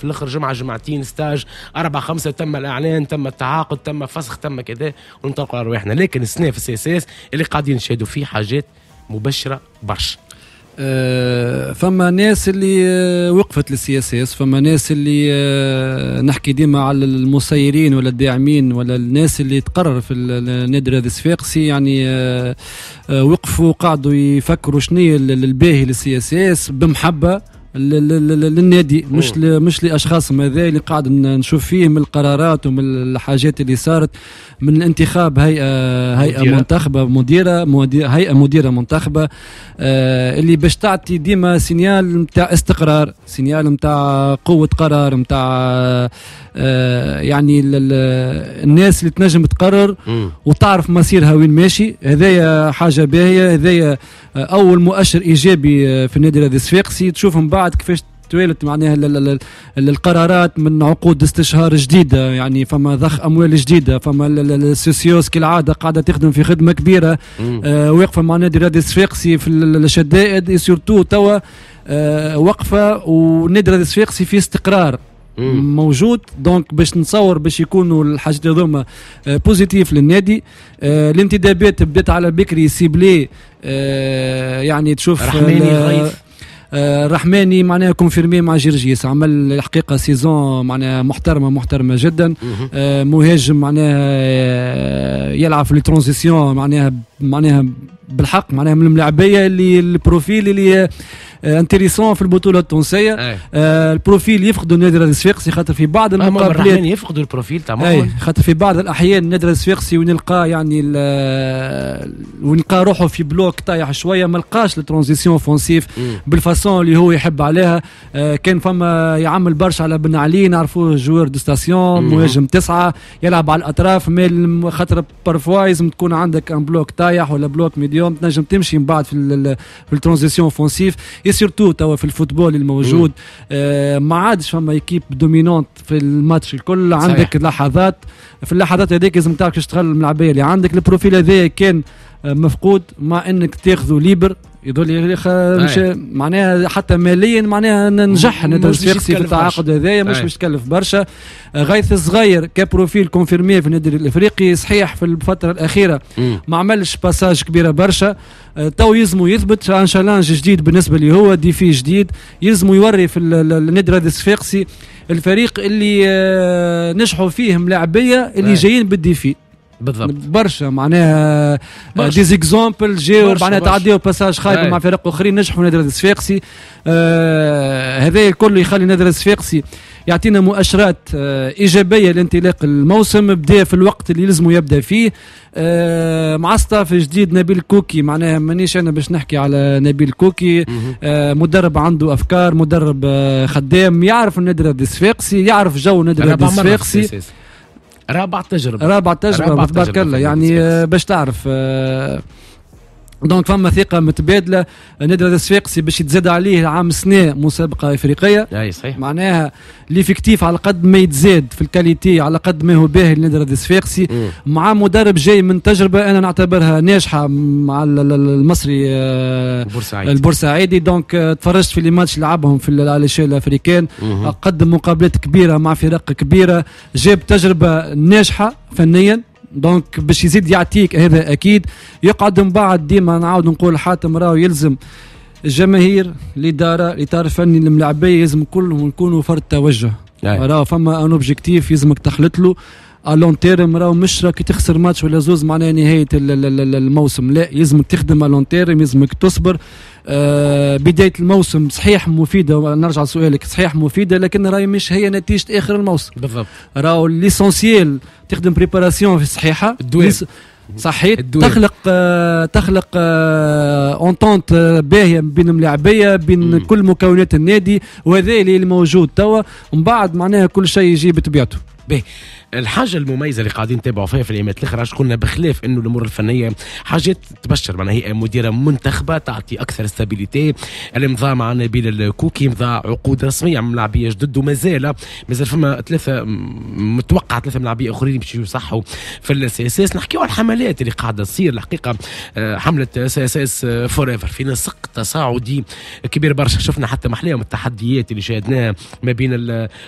في الاخر جمعه جمعتين ستاج 4-5 تم الاعلان، تم التعاقد، تم فسخ، تم كذا ونطلقوا على رواحنا. لكن السنه في السياسات اللي قاعدين نشاهدوا فيه حاجات مبشره برشا. فما ناس اللي وقفت للسياسات، فما ناس اللي نحكي ديما على المسيرين ولا الداعمين ولا الناس اللي تقرر في النادي الرياضي الصفاقسي، يعني وقفوا قاعدوا يفكروا شنية الباهي للسياسات بمحبة للنادي، مش لاشخاص ماذا اللي قاعد نشوف فيه من القرارات ومن الحاجات اللي صارت، من انتخاب هيئه منتخبه هيئه مديره منتخبه اللي باش تعطي ديما سينيال نتاع استقرار، سينيال نتاع قوه قرار، نتاع يعني الناس اللي تنجم تقرر وتعرف مصيرها وين ماشي. هذايا حاجه باهيه، هذايا اول مؤشر ايجابي في النادي الرياضي الصفاقسي. تشوف من بعد كيفاش توالت معناها القرارات من عقود استشهار جديده، يعني فما ضخ اموال جديده، فما السوسيوس كالعاده قاعده تخدم في خدمه كبيره واقفه مع النادي الرياضي الصفاقسي في الشدائد سورتو توا وقفه، والنادي الرياضي الصفاقسي في استقرار موجود. دونك باش نتصور باش يكونوا الحاجات هذوما بوزيتيف للنادي. الانتدابات بدات على بكري سيبلي، يعني تشوف رحماني معناها كونفيرمي مع جرجيس، عمل الحقيقه سيزون معناها محترمه جدا. مهاجم معناها يلعب في الترانزيسيون معناها بالحق، معناها من الملاعبيه اللي البروفيل اللي انتريسون في البطوله التونسيه. البروفيل يفقدوا النادي الرياضي الصفاقسي، خاطر في بعض المقابلات يفقدوا البروفيل تماما، خاطر في بعض الاحيان النادي الرياضي الصفاقسي وين يلقى يعني وين يلقى روحه في بلوك طايح شويه، ما لقاش الترانزيسيون اوفونسيف بالفاسون اللي هو يحب عليها. كان فما يعمل برشا على بن علي، نعرفوه جوار دو ستاسيون، مهاجم 9 يلعب على الاطراف، خاطر بارفوا لازم تكون عندك ان بلوك طايح ولا بلوك ميديوم تنجم تمشي من بعد في الترانزيسيون اوفونسيف. سيرتو توا في الفوتبول الموجود ما عادش فما ايكيب دومينونت في الماتش الكل، عندك لحظات، في اللحظات هذيك لازم تعرف كيفاش تخلي الملعبيه اللي عندك. البروفيل هذا كان مفقود، مع انك تاخذه ليبر يظل معناها حتى ماليا معناها ننجح الصفاقسي في التعاقد هذايا، مش باش تكلف برشا. غيث الصغير كبروفيل كونفيرمي في النادي الافريقي، صحيح في الفتره الاخيره ما عملش باساج كبيره برشا، تو يلزموا يثبت ان شالانج جديد بالنسبه لي، هو ديفي جديد يلزموا يوري في النادي الرياضي الصفاقسي الفريق اللي نجحوا فيه ملاعبيه اللي جايين بالديفي بالضبط برشا، معناها ديز اكزامبل جاو معناها تعديوا باساج خايبه مع فرق اخرين نجحوا النادي الرياضي الصفاقسي. هذا الكل يخلي النادي الرياضي الصفاقسي يعطينا مؤشرات ايجابيه لانطلاق الموسم. بدا في الوقت اللي لازمه يبدا فيه، مع ستاف جديد نبيل كوكي، معناها مانيش انا باش نحكي على نبيل كوكي، مدرب عنده افكار، مدرب خدام، يعرف النادي الرياضي الصفاقسي، يعرف جو النادي الرياضي الصفاقسي. رابع تجربة تبارك الله، يعني باش تعرف. دونك فما ثقة متبادلة. النادي الرياضي الصفاقسي باش يتزاد عليه عام سنة مسابقة افريقية، صحيح. معناها ليفيكتيف على قد ما يتزاد في الكاليتي على قد ما هو باهي النادي الرياضي الصفاقسي، مع مدرب جاي من تجربة انا نعتبرها ناجحة مع المصري البورسعيدي. دونك تفرجت في لي ماتش لعبهم في الاليشيل الافريكان، قدم مقابلات كبيرة مع فرق كبيرة، جاب تجربة ناجحة فنيا. دونك باش يزيد يعطيك هذا اكيد. يقعد من بعد ديما نعاود نقول حاتم راهو يلزم الجماهير، الاداره، الاطار الفني، الملاعبيه لازم كلهم نكونوا فرد توجه. راهو فما ان اوبجيكتيف لازمك تخلط له الون تيرم، راهو مش راك تخسر ماتش ولا زوز معناها نهايه الموسم، لا لازمك تخدم الون تيرم، لازمك تصبر. بدايه الموسم صحيح مفيده، نرجع لسؤالك، صحيح مفيده، لكن راهي مش هي نتيجه اخر الموسم بالضبط. راهو ليسونسيال تخدم بريباراسيون في الصحيحه صحيت، تخلق اونتونت باهيه بين الملاعبيه، بين كل مكونات النادي، وهذا اللي موجود توا. ومن بعد معناها كل شيء يجي بطبيعته. الحاجه المميزه اللي قاعدين نتابعوا فيها في الايامات الاخرى، قلنا بخلاف انه الامور الفنيه حاجات تبشر، معناها هي مديره منتخبه تعطي اكثر استابيليتي. الامضاء مع نبيل الكوكي، امضاء عقود رسميه مع ملاعبيه جدد، ومازال فما متوقع 3 ملاعبيه اخرين باش يصحوا في السياسات. نحكيوا على الحملات اللي قاعده تصير الحقيقه، حمله سياسات فور ايفر في نسق تصاعدي كبير برشا. شفنا حتى محلاهم التحديات اللي شاهدناها ما بين